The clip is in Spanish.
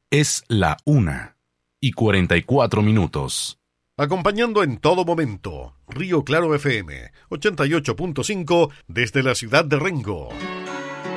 Es la 1:44. Acompañando en todo momento, Río Claro FM 88.5 desde la ciudad de Rengo.